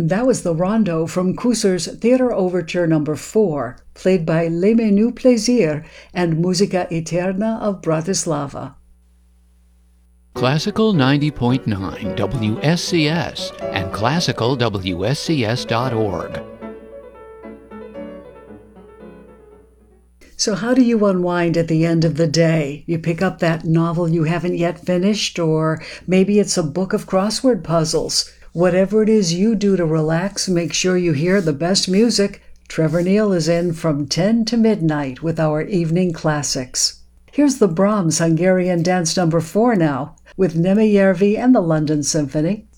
That was the Rondo from Kuser's Theater Overture No. 4, played by Les Menus Plaisir and Musica Eterna of Bratislava. Classical 90.9 WSCS and classicalwscs.org. So how do you unwind at the end of the day? You pick up that novel you haven't yet finished, or maybe it's a book of crossword puzzles. Whatever it is you do to relax, make sure you hear the best music. Trevor Neal is in from 10 to midnight with our evening classics. Here's the Brahms Hungarian Dance No. 4 now, with Németh Järvi and the London Symphony.